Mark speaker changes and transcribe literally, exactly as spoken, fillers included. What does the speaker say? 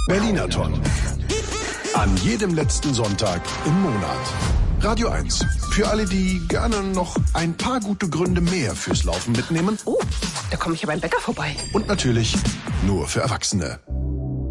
Speaker 1: Berlinathon. An jedem letzten Sonntag im Monat. Radio eins. Für alle, die gerne noch ein paar gute Gründe mehr fürs Laufen mitnehmen.
Speaker 2: Oh, da komme ich ja beim Bäcker vorbei.
Speaker 1: Und natürlich nur für Erwachsene.